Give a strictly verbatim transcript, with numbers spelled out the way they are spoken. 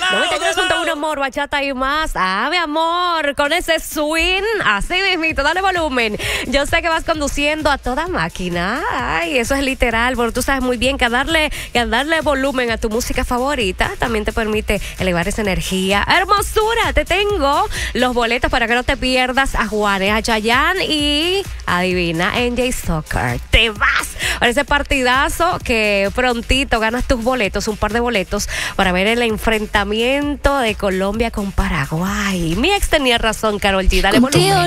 noventa y tres punto uno amor, bachata y más. Ah, mi amor, con ese swing, así mismito, dale volumen. Yo sé que vas conduciendo a toda máquina. Ay, eso es literal, porque tú sabes muy bien que darle, que darle volumen a tu música favorita también te permite elevar esa energía. Hermosura, te tengo los boletos para que no te pierdas a Juanes, a Chayanne y adivina, N J Soccer. Te vas para ese partidazo que prontito ganas tus boletos, un par de boletos para ver el enfrentamiento de Colombia con Paraguay. Mi ex tenía razón, Karol G, dale volumen.